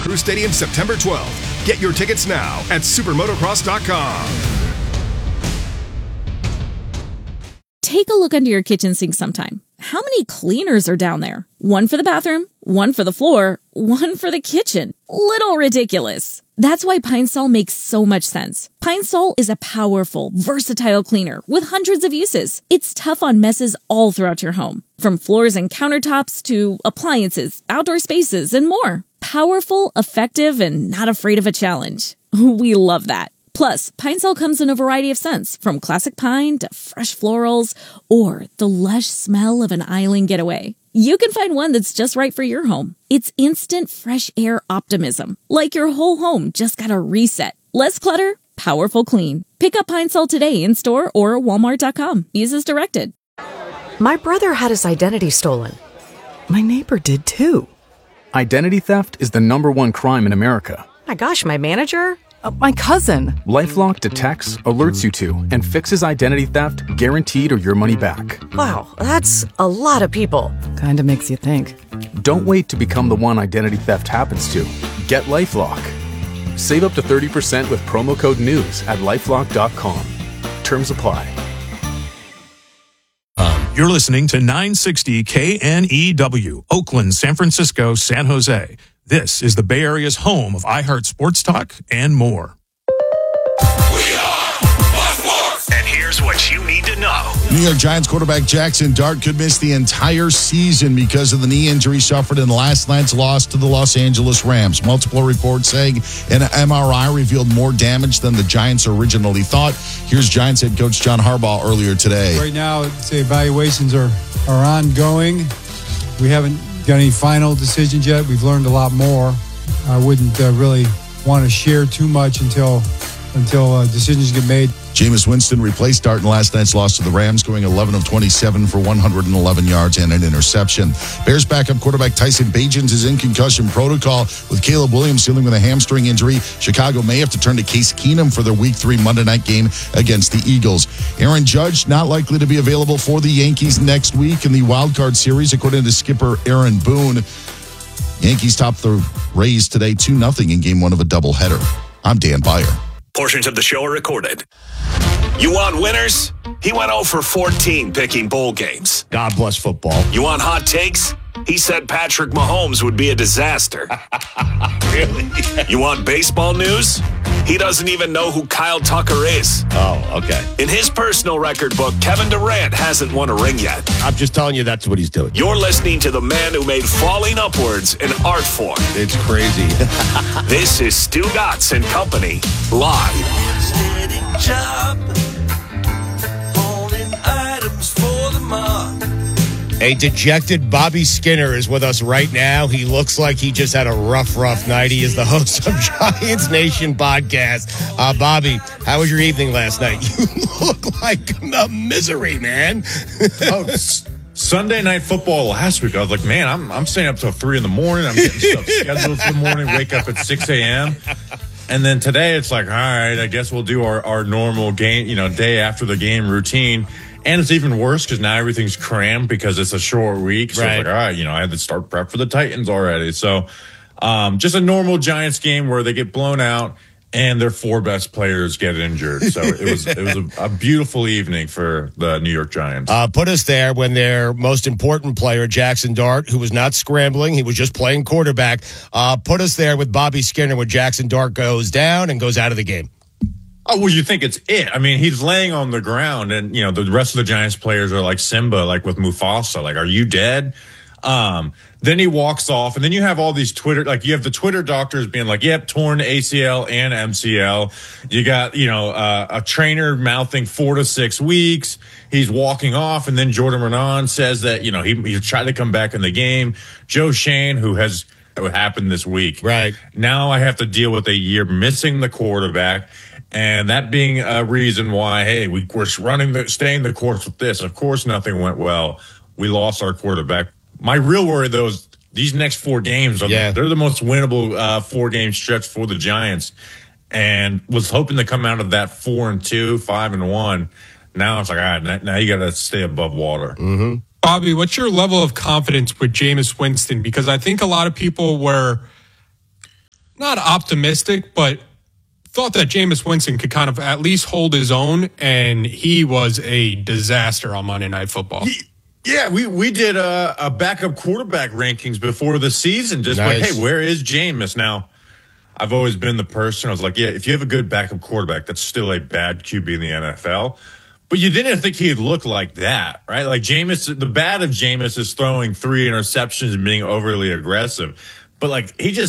Crew Stadium September 12th. Get your tickets now at supermotocross.com. Take a look under your kitchen sink sometime. How many cleaners are down there? One for the bathroom, one for the floor, one for the kitchen. Little ridiculous. That's why Pine Sol makes so much sense. Pine Sol is a powerful, versatile cleaner with hundreds of uses. It's tough on messes all throughout your home, from floors and countertops to appliances, outdoor spaces, and more. Powerful, effective, and not afraid of a challenge. We love that. Plus, Pine Sol comes in a variety of scents, from classic pine to fresh florals, or the lush smell of an island getaway. You can find one that's just right for your home. It's instant fresh air optimism, like your whole home just got a reset. Less clutter, powerful clean. Pick up Pine Sol today in store or walmart.com. Use as directed. My brother had his identity stolen. My neighbor did too. Identity theft is the #1 crime in America. My gosh, my manager? My cousin. LifeLock detects, alerts you to, and fixes identity theft guaranteed or your money back. Wow, that's a lot of people. Kinda makes you think. Don't wait to become the one identity theft happens to. Get LifeLock. Save up to 30% with promo code NEWS at LifeLock.com. Terms apply. You're listening to 960 KNEW, Oakland, San Francisco, San Jose. This is the Bay Area's home of iHeart Sports Talk and more. We are Sports. And here's what you need to know. New York Giants quarterback Jackson Dart could miss the entire season because of the knee injury suffered in last night's loss to the Los Angeles Rams. Multiple reports saying an MRI revealed more damage than the Giants originally thought. Here's Giants head coach John Harbaugh earlier today. Right now, the evaluations are ongoing. We haven't got any final decisions yet. We've learned a lot more. I wouldn't really want to share too much until decisions get made. Jameis Winston replaced Dart in last night's loss to the Rams, going 11 of 27 for 111 yards and an interception. Bears backup quarterback Tyson Bagent is in concussion protocol with Caleb Williams dealing with a hamstring injury. Chicago may have to turn to Case Keenum for their Week 3 Monday night game against the Eagles. Aaron Judge not likely to be available for the Yankees next week in the wild card series, according to skipper Aaron Boone. Yankees topped the Rays today 2-0 in Game 1 of a doubleheader. I'm Dan Beyer. Portions of the show are recorded. You want winners? He went 0 for 14 picking bowl games. God bless football. You want hot takes? He said Patrick Mahomes would be a disaster. Really? You want baseball news? He doesn't even know who Kyle Tucker is. Oh, okay. In his personal record book, Kevin Durant hasn't won a ring yet. I'm just telling you that's what he's doing. You're listening to the man who made falling upwards an art form. It's crazy. This is Stu Gatz and Company, live. A dejected Bobby Skinner is with us right now. He looks like he just had a rough night. He is the host of Giants Nation podcast. Bobby, how was your evening last night? You look like a misery, man. Sunday night football last week, I was like, man, I'm staying up till 3 in the morning. I'm getting stuff scheduled for the morning, wake up at 6 a.m. And then today it's like, all right, I guess we'll do our normal game, day after the game routine. And it's even worse because now everything's crammed because it's a short week. So right. It's like, all right, I had to start prep for the Titans already. So just a normal Giants game where they get blown out and their 4 best players get injured. So it was a beautiful evening for the New York Giants. Put us there when their most important player, Jackson Dart, who was not scrambling, he was just playing quarterback, put us there with Bobby Skinner when Jackson Dart goes down and goes out of the game. Oh, well, you think it's it. I mean, he's laying on the ground and, the rest of the Giants players are like Simba, like with Mufasa, like, are you dead? Then he walks off and then you have all these you have the Twitter doctors being like, yep, torn ACL and MCL. You got, a trainer mouthing 4 to 6 weeks. He's walking off. And then Jordan Renan says that, he tried to come back in the game. Joe Shane, who has what happened this week. Right. Now I have to deal with a year missing the quarterback. And that being a reason why, hey, we're staying the course with this. Of course, nothing went well. We lost our quarterback. My real worry, though, is these next 4 games, they're the most winnable 4-game stretch for the Giants. And was hoping to come out of that 4-2, 5-1. Now it's like, all right, now you got to stay above water. Mm-hmm. Bobby, what's your level of confidence with Jameis Winston? Because I think a lot of people were not optimistic, but thought that Jameis Winston could kind of at least hold his own, and he was a disaster on Monday Night Football. Yeah, we did a backup quarterback rankings before the season. Just like, hey, where is Jameis? Now, I've always been the person, I was like, yeah, if you have a good backup quarterback, that's still a bad QB in the NFL. But you didn't think he'd look like that, right? Like Jameis, the bad of Jameis is throwing 3 interceptions and being overly aggressive. But like he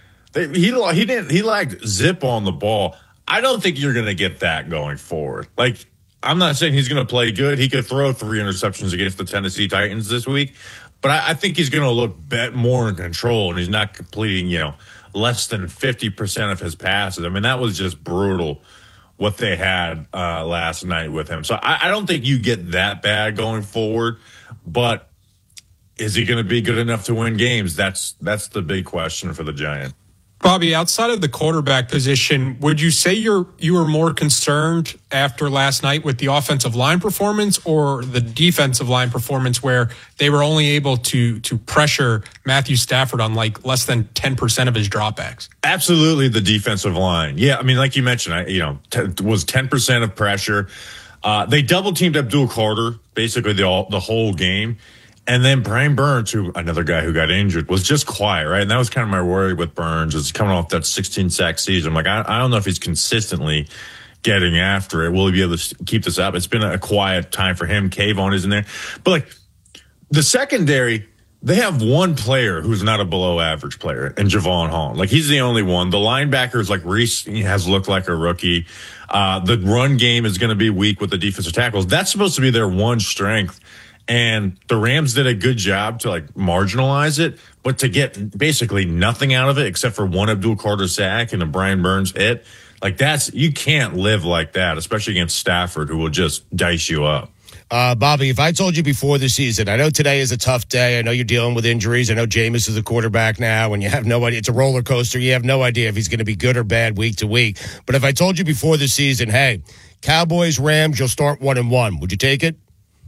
lacked zip on the ball. I don't think you're going to get that going forward. Like I'm not saying he's going to play good. He could throw 3 interceptions against the Tennessee Titans this week, but I think he's going to look more in control, and he's not completing, less than 50% of his passes. I mean, that was just brutal what they had last night with him. So I don't think you get that bad going forward, but is he going to be good enough to win games? That's the big question for the Giants. Bobby, outside of the quarterback position, would you say you were more concerned after last night with the offensive line performance or the defensive line performance, where they were only able to pressure Matthew Stafford on like less than 10% of his dropbacks? Absolutely, the defensive line. Yeah, I mean, like you mentioned, was 10% of pressure. They double teamed Abdul Carter basically the whole game. And then Brian Burns, another guy who got injured, was just quiet, right? And that was kind of my worry with Burns, is coming off that 16-sack season. I'm like, I don't know if he's consistently getting after it. Will he be able to keep this up? It's been a quiet time for him. Kayvon is in there. But, like, the secondary, they have one player who's not a below-average player, and Javon Holland. Like, he's the only one. The linebackers, like Reese, has looked like a rookie. The run game is going to be weak with the defensive tackles. That's supposed to be their one strength. And the Rams did a good job to like marginalize it, but to get basically nothing out of it except for one Abdul Carter sack and a Brian Burns hit, like you can't live like that, especially against Stafford, who will just dice you up. Bobby, if I told you before the season, I know today is a tough day. I know you're dealing with injuries. I know Jameis is a quarterback now, and you have no idea. It's a roller coaster. You have no idea if he's going to be good or bad week to week. But if I told you before the season, hey, Cowboys, Rams, you'll start 1-1, would you take it?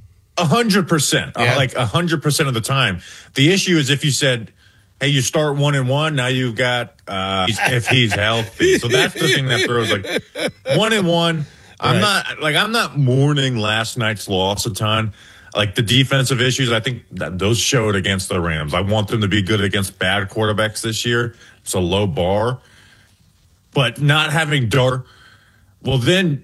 100%, like 100% of the time. The issue is if you said, hey, you start 1-1, now you've got, if he's healthy. So that's the thing that throws like 1-1. I'm not mourning last night's loss a ton. Like the defensive issues, I think that those showed against the Rams. I want them to be good against bad quarterbacks this year. It's a low bar, but not having Dar, well, then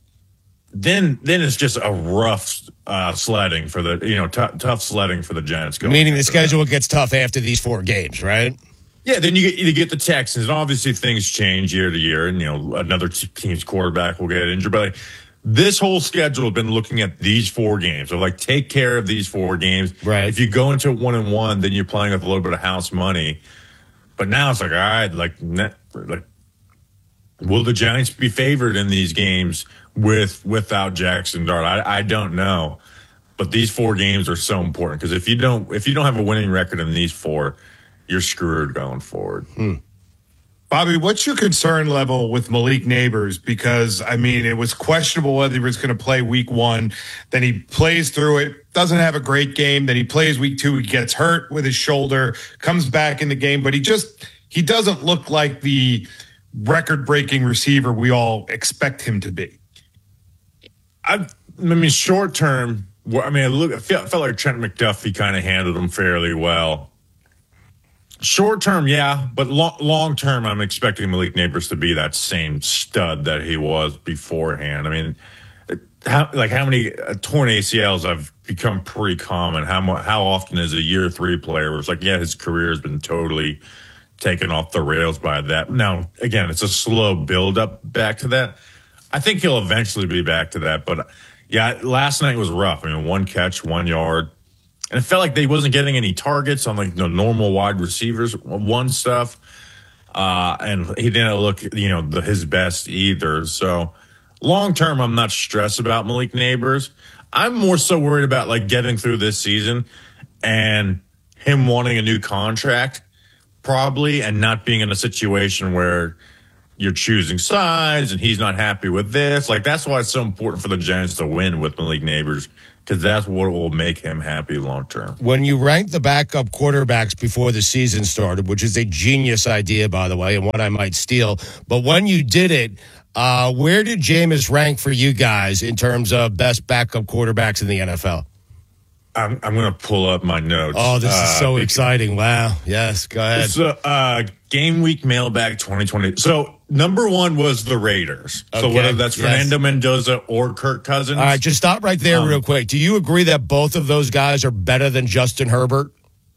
it's just a rough sledding for the tough sledding for the Giants. Meaning the schedule gets tough after these 4 games, right? Yeah, then you get the Texans, and obviously things change year to year, and another team's quarterback will get injured. But like, this whole schedule has been looking at these 4 games. So like, take care of these 4 games. Right. If you go into 1-1, then you're playing with a little bit of house money. But now it's like, all right, like will the Giants be favored in these games without Jackson Dart? I don't know, but these 4 games are so important because if you don't have a winning record in these 4, you're screwed going forward. Bobby, what's your concern level with Malik Neighbors? Because I mean, it was questionable whether he was going to play week 1. Then he plays through it, doesn't have a great game. Then he plays week 2. He gets hurt with his shoulder, comes back in the game, but he doesn't look like the record-breaking receiver we all expect him to be. I mean, short term, I felt like Trent McDuffie kind of handled him fairly well. Short term, yeah, but long term, I'm expecting Malik Neighbors to be that same stud that he was beforehand. I mean, how many torn ACLs have become pretty common? How often is a year 3 player where it's like, yeah, his career has been totally taken off the rails by that. Now, again, it's a slow build up back to that. I think he'll eventually be back to that. But yeah, last night was rough. I mean, 1 catch, 1 yard. And it felt like they wasn't getting any targets on like the normal wide receivers, 1 stuff. And he didn't look, his best either. So long term, I'm not stressed about Malik Neighbors. I'm more so worried about like getting through this season and him wanting a new contract probably, and not being in a situation where you're choosing sides and he's not happy with this. Like, that's why it's so important for the Giants to win with Malik Neighbors, because that's what will make him happy long term. When you ranked the backup quarterbacks before the season started, which is a genius idea, by the way, and one I might steal, but when you did it, where did Jameis rank for you guys in terms of best backup quarterbacks in the NFL? I'm going to pull up my notes. Oh, this is so exciting. Wow. Yes, go ahead. So, Game Week Mailbag 2020. So, number one was the Raiders. So, Okay, whether that's yes. Fernando Mendoza or Kirk Cousins. All right, just stop right there real quick. Do you agree that both of those guys are better than Justin Herbert?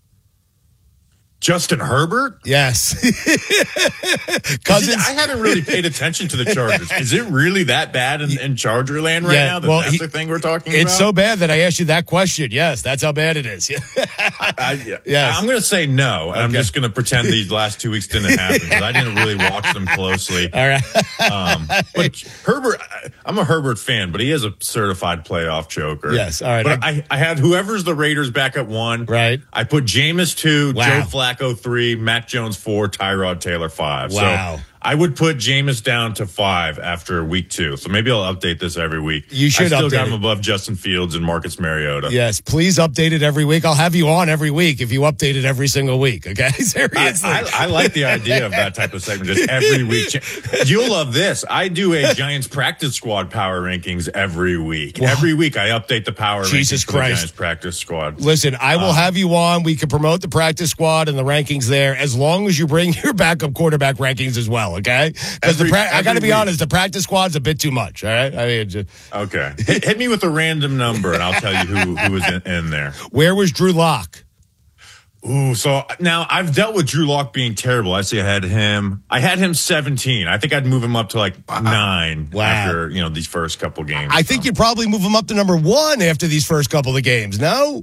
Justin Herbert? Yes. Cousins? I haven't really paid attention to the Chargers. Is it really that bad in Charger land right now? That's the thing we're talking about? It's so bad that I asked you that question. Yes, that's how bad it is. Yes. Yes. I'm going to say no. And I'm just going to pretend these last 2 weeks didn't happen because I didn't really watch them closely. All right. But Herbert, I'm a Herbert fan, but he is a certified playoff joker. Yes. All right. But I had whoever's the Raiders back at 1. Right. I put Jameis 2, Wow. Joe Flacco 3, Mac Jones 4, Tyrod Taylor 5. Wow. So I would put Jameis down to 5 after week 2. So maybe I'll update this every week. You should I still update got him it. above Justin Fields and Marcus Mariota. Yes, please update it every week. I'll have you on every week if you update it every single week. Okay, seriously. I like the idea of that type of segment, just every week. You'll love this. I do a Giants practice squad power rankings every week. Wow. Every week I update the power Jesus rankings for the Christ. Giants practice squad. Listen, I will have you on. We can promote the practice squad and the rankings there as long as you bring your backup quarterback rankings as well, okay? Because I got to be honest, the practice squad's a bit too much, all right? I mean, Okay. Hit me with a random number, and I'll tell you who was in there. Where was Drew Lock? Ooh, so now I've dealt with Drew Lock being terrible. I had him 17. I think I'd move him up to like 9 after, these first couple games. I think you'd probably move him up to number 1 after these first couple of games, no?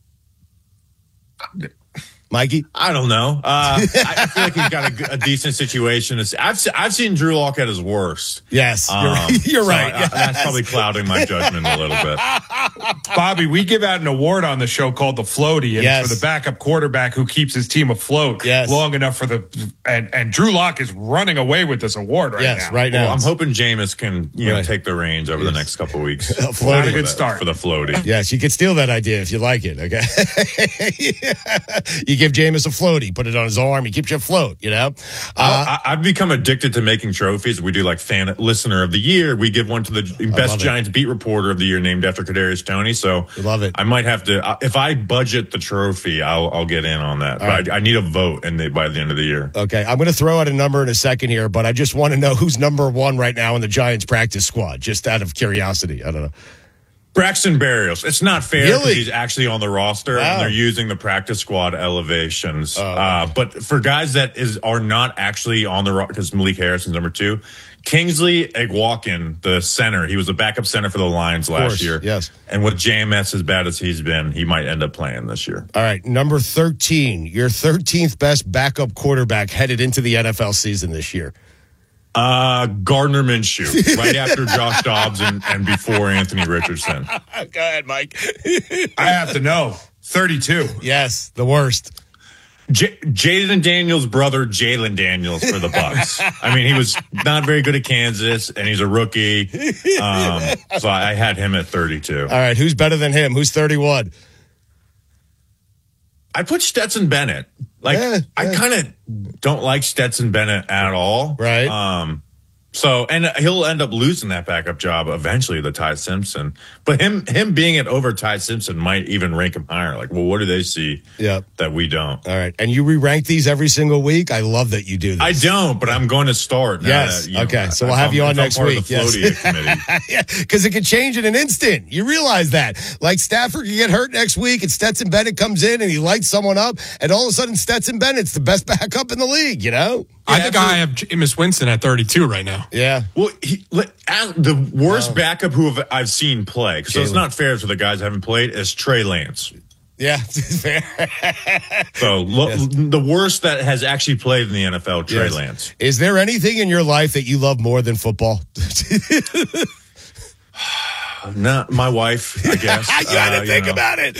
Mikey? I don't know. I feel like he's got a decent situation. I've seen Drew Lock at his worst. Yes, you're right. Yes. That's probably clouding my judgment a little bit. Bobby, we give out an award on the show called the Floaty, and Yes. for the backup quarterback who keeps his team afloat long enough for and Drew Lock is running away with this award right now. Right now. Well, I'm hoping Jameis can take the reins over the next couple of weeks. Not a good start for the Floaty. Yes, you could steal that idea if you like it, okay? You give Jameis a floaty, put it on his arm, he keeps you afloat, I've become addicted to making trophies. We do like fan listener of the year. We give one to the best Giants beat reporter of the year named after Kadarius Toney. So I love it. I might have to, if I budget the trophy, I'll get in on that. But I need a vote by the end of the year. Okay, I'm going to throw out a number in a second here, but I just want to know who's number 1 right now in the Giants practice squad, just out of curiosity. I don't know. Braxton Berrios. It's not fair because Really? he's actually on the roster and they're using the practice squad elevations. But for guys that are not actually on the roster, because Malik Harrison's number 2, Kingsley Egwalkin, the center, he was a backup center for the Lions last year. Yes. And with JMS as bad as he's been, he might end up playing this year. All right, number 13, your 13th best backup quarterback headed into the NFL season this year. Gardner Minshew, right after Josh Dobbs and before Anthony Richardson. Go ahead, Mike. I have to know. 32. Yes, the worst. Jaden Daniels' brother, Jalen Daniels, for the Bucs. I mean, he was not very good at Kansas, and he's a rookie. So I had him at 32. All right, who's better than him? Who's 31? I put Stetson Bennett. I kind of don't like Stetson Bennett at all. Right. And he'll end up losing that backup job eventually to Ty Simpson. But him being it over Ty Simpson might even rank him higher. Like, well, what do they see that we don't? All right. And you re-rank these every single week? I love that you do this. I don't, but I'm going to start. Yes. Okay. So we'll have you on next week. Yes. Yeah, because it can change in an instant. You realize that. Like Stafford can get hurt next week and Stetson Bennett comes in and he lights someone up and all of a sudden Stetson Bennett's the best backup in the league, I think I have Jameis Winston at 32 right now. Yeah. Well, the worst backup who I've seen play, so it's not fair to the guys who haven't played, is Trey Lance. Yeah, fair. So the worst that has actually played in the NFL, Trey Lance. Is there anything in your life that you love more than football? No, my wife, I guess. You had to think about it.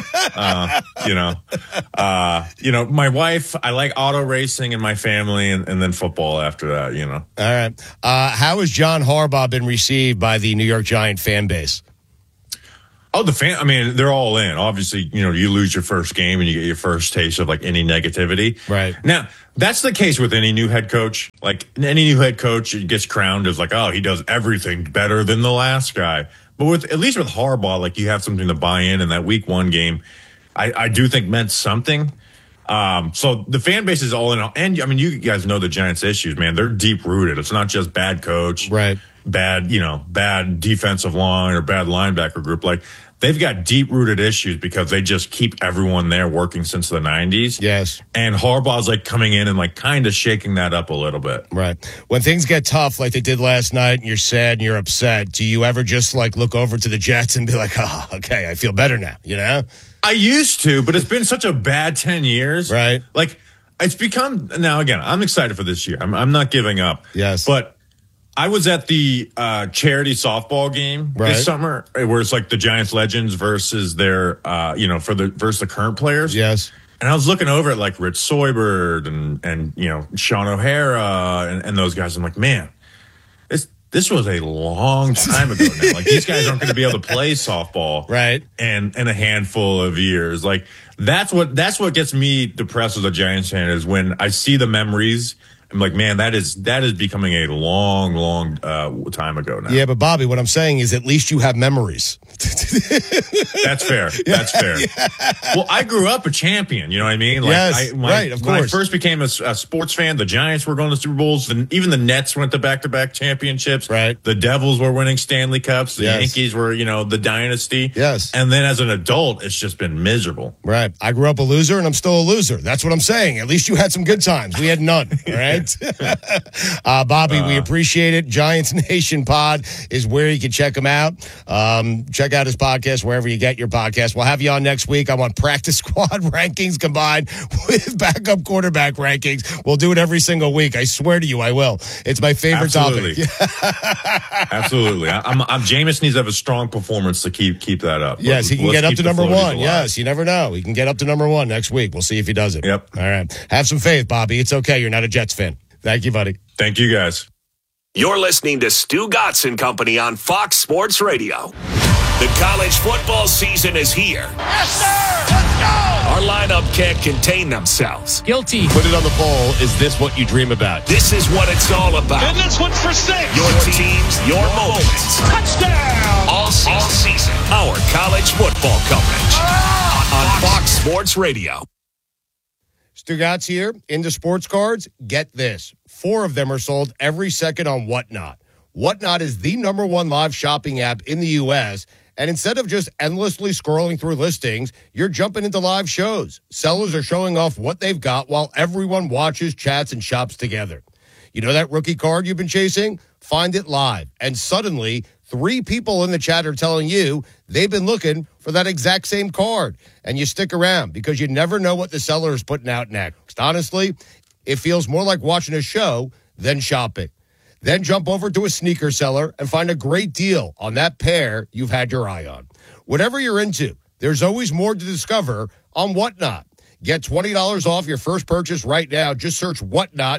My wife, I like auto racing in my family and then football after that, All right. How has John Harbaugh been received by the New York Giant fan base? Oh, they're all in. Obviously, you lose your first game and you get your first taste of like any negativity. Right. Now, that's the case with any new head coach. Like any new head coach, it gets crowned as like, oh, he does everything better than the last guy. But at least with Harbaugh, like you have something to buy in, and that week 1 game, I do think meant something. So the fan base is all in. And I mean, you guys know the Giants' issues, man. They're deep rooted. It's not just bad coach, right? Bad defensive line or bad linebacker group. Like they've got deep rooted issues because they just keep everyone there working since the 90s. Yes. And Harbaugh's like coming in and like kind of shaking that up a little bit. Right. When things get tough like they did last night and you're sad and you're upset, do you ever just like look over to the Jets and be like, oh, okay, I feel better now, I used to, but it's been such a bad 10 years. Right. Like it's become, now again, I'm excited for this year. I'm not giving up. Yes. But I was at the charity softball game this summer, where it's like the Giants legends versus their, versus the current players. Yes. And I was looking over at like Rich Soybert and Sean O'Hara and those guys. I'm like, man, this was a long time ago now. Like these guys aren't going to be able to play softball, right? And in a handful of years, like that's what gets me depressed as a Giants fan is when I see the memories. I'm like, man, that is becoming a long time ago now. Yeah, but Bobby, what I'm saying is at least you have memories. That's fair. That's fair. Yeah. Well, I grew up a champion. You know what I mean? Like, yes, right, of course. When I first became a sports fan, the Giants were going to Super Bowls. Even the Nets went to back-to-back championships. Right. The Devils were winning Stanley Cups. The Yankees were, the dynasty. Yes. And then as an adult, it's just been miserable. Right. I grew up a loser, and I'm still a loser. That's what I'm saying. At least you had some good times. We had none. All right? Bobby, we appreciate it. Giants Nation Pod is where you can check him out. Check out his podcast wherever you get your podcast. We'll have you on next week. I want practice squad rankings combined with backup quarterback rankings. We'll do it every single week. I swear to you, I will. It's my favorite topic. Absolutely. Jameis needs to have a strong performance to keep that up. Yes, he can get up to number 1. Yes, you never know. He can get up to number 1 next week. We'll see if he does it. Yep. All right. Have some faith, Bobby. It's okay. You're not a Jets fan. Thank you, buddy. Thank you, guys. You're listening to Stu Gotts and Company on Fox Sports Radio. The college football season is here. Yes, sir! Let's go! Our lineup can't contain themselves. Guilty. Put it on the poll. Is this what you dream about? This is what it's all about. And this one's for 6. Your teams, your moments. Touchdown! All season. Our college football coverage on Fox Sports Radio. Stu Gotts here. Into sports cards, get this. 4 of them are sold every second on Whatnot. Whatnot is the #1 live shopping app in the U.S., and instead of just endlessly scrolling through listings, you're jumping into live shows. Sellers are showing off what they've got while everyone watches, chats, and shops together. You know that rookie card you've been chasing? Find it live. And suddenly, 3 people in the chat are telling you they've been looking for that exact same card. And you stick around because you never know what the seller is putting out next. Honestly, it feels more like watching a show than shopping. Then jump over to a sneaker seller and find a great deal on that pair you've had your eye on. Whatever you're into, there's always more to discover on Whatnot. Get $20 off your first purchase right now. Just search Whatnot,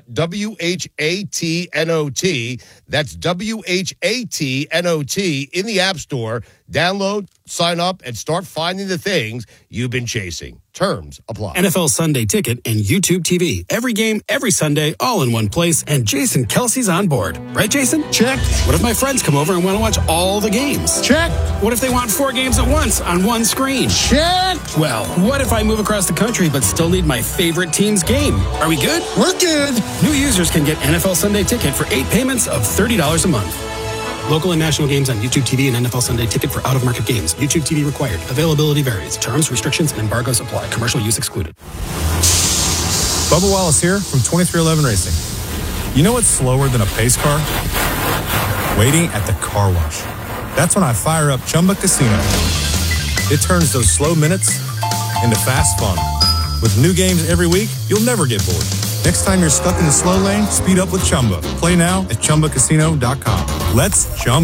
WHATNOT. That's WHATNOT in the App Store. Download, sign up, and start finding the things you've been chasing. Terms apply. NFL Sunday Ticket and YouTube TV. Every game, every Sunday, all in one place. And Jason Kelsey's on board. Right, Jason? Check. What if my friends come over and want to watch all the games? Check. What if they want 4 games at once on one screen? Check. Well, what if I move across the country but still need my favorite team's game? Are we good? We're good. New users can get NFL Sunday Ticket for 8 payments of $30 a month. Local and national games on YouTube TV and NFL Sunday Ticket for out-of-market games. YouTube TV required. Availability varies. Terms, restrictions, and embargoes apply. Commercial use excluded. Bubba Wallace here from 2311 Racing. You know what's slower than a pace car? Waiting at the car wash. That's when I fire up Chumba Casino. It turns those slow minutes into fast fun. With new games every week, you'll never get bored. Next time you're stuck in the slow lane, speed up with Chumba. Play now at ChumbaCasino.com. Let's Chumba.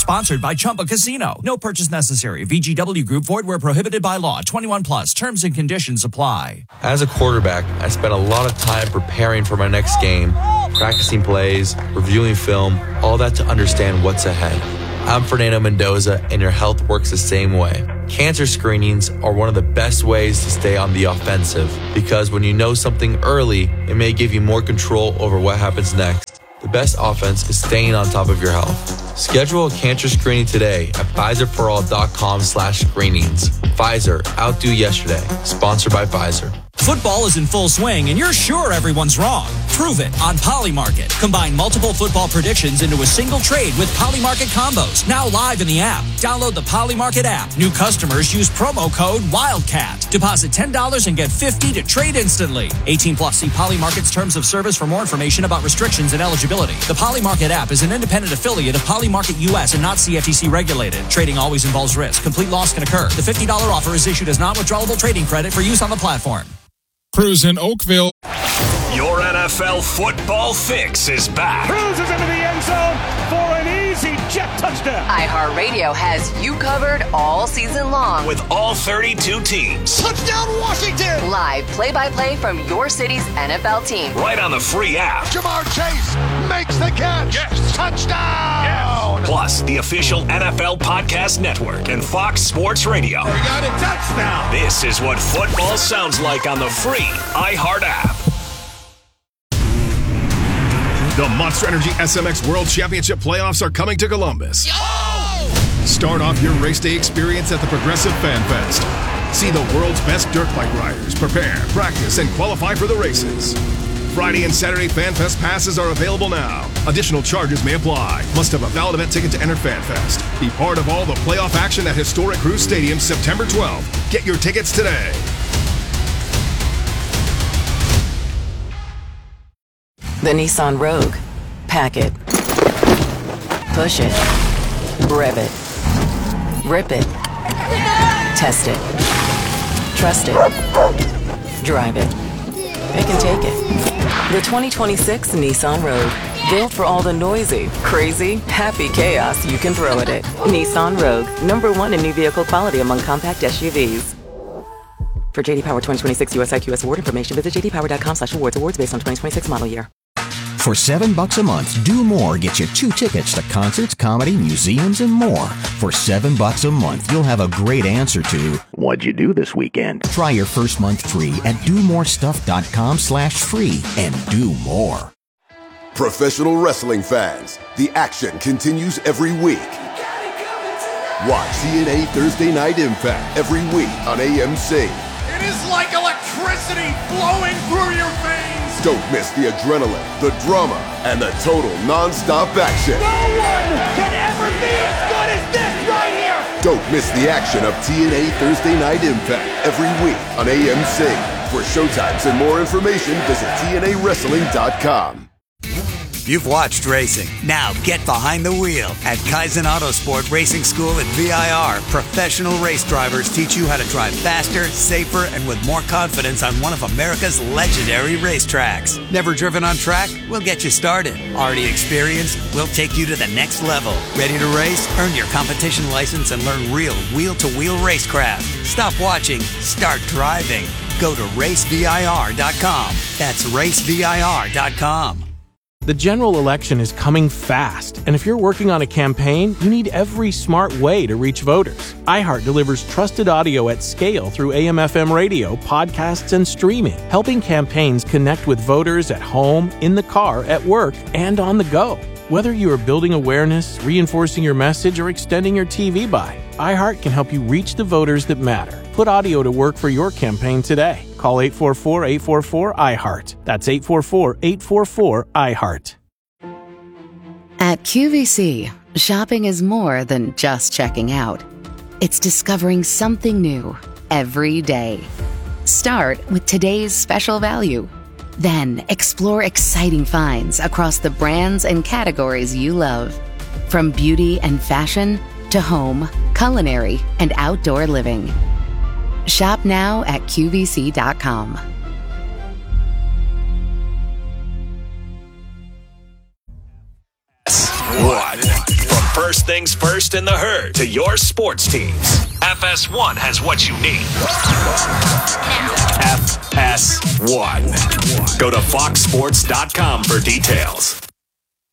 Sponsored by Chumba Casino. No purchase necessary. VGW Group. Void where prohibited by law. 21 plus. Terms and conditions apply. As a quarterback, I spent a lot of time preparing for my next game, practicing plays, reviewing film, all that to understand what's ahead. I'm Fernando Mendoza, and your health works the same way. Cancer screenings are one of the best ways to stay on the offensive, because when you know something early, it may give you more control over what happens next. The best offense is staying on top of your health. Schedule a cancer screening today at PfizerForAll.com/screenings. Pfizer, outdo yesterday. Sponsored by Pfizer. Football is in full swing, and you're sure everyone's wrong. Prove it on Polymarket. Combine multiple football predictions into a single trade with Polymarket combos. Now live in the app. Download the Polymarket app. New customers use promo code WILDCAT. Deposit $10 and get $50 to trade instantly. 18 plus. See Polymarket's terms of service for more information about restrictions and eligibility. The Polymarket app is an independent affiliate of Polymarket US and not CFTC regulated. Trading always involves risk. Complete loss can occur. The $50 offer is issued as non-withdrawable trading credit for use on the platform. Cruz in Oakville. Your NFL football fix is back. Cruz is into the end zone for an easy jet touchdown. iHeartRadio has you covered all season long. With all 32 teams. Touchdown Washington! Live play-by-play from your city's NFL team. Right on the free app. Jamar Chase makes the catch. Yes. Touchdown! Yes. Plus, the official NFL Podcast Network and Fox Sports Radio. We got a touchdown. This is what football sounds like on the free iHeart app. The Monster Energy SMX World Championship playoffs are coming to Columbus. Start off your race day experience at the Progressive Fan Fest. See the world's best dirt bike riders prepare, practice, and qualify for the races. Friday and Saturday Fan Fest passes are available now. Additional charges may apply. Must have a valid event ticket to enter Fan Fest. Be part of all the playoff action at historic Cruz Stadium September 12th. Get your tickets today. The Nissan Rogue. Pack it. Push it. Rev it. Rip it. Test it. Trust it. Drive it. It can take it. The 2026 Nissan Rogue. Built for all the noisy, crazy, happy chaos you can throw at it. Nissan Rogue. #1 in new vehicle quality among compact SUVs. For JD Power 2026 US IQS award information, visit jdpower.com/awards. Awards based on 2026 model year. For $7 a month, Do More gets you 2 tickets to concerts, comedy, museums, and more. For $7 a month, you'll have a great answer to, what'd you do this weekend? Try your first month free at domorestuff.com/free and do more. Professional wrestling fans, the action continues every week. Watch TNA Thursday Night Impact every week on AMC. It is like electricity flowing through your veins. Don't miss the adrenaline, the drama, and the total non-stop action. No one can ever be as good as this right here. Don't miss the action of TNA Thursday Night Impact every week on AMC. For showtimes and more information, visit TNAWrestling.com. You've watched racing. Now get behind the wheel. At Kaizen Autosport Racing School at VIR, professional race drivers teach you how to drive faster, safer, and with more confidence on one of America's legendary racetracks. Never driven on track? We'll get you started. Already experienced? We'll take you to the next level. Ready to race? Earn your competition license and learn real wheel-to-wheel racecraft. Stop watching. Start driving. Go to racevir.com. That's racevir.com. The general election is coming fast, and if you're working on a campaign, you need every smart way to reach voters. iHeart delivers trusted audio at scale through AM/FM radio, podcasts, and streaming, helping campaigns connect with voters at home, in the car, at work, and on the go. Whether you are building awareness, reinforcing your message, or extending your TV buy, iHeart can help you reach the voters that matter. Put audio to work for your campaign today. Call 844-844-iHeart. That's 844-844-iHeart. At QVC, shopping is more than just checking out. It's discovering something new every day. Start with today's special value. Then explore exciting finds across the brands and categories you love. From beauty and fashion to home, culinary, and outdoor living. Shop now at QVC.com. What? From First things first in the herd to your sports teams. FS1 has what you need. FS1. Go to foxsports.com for details.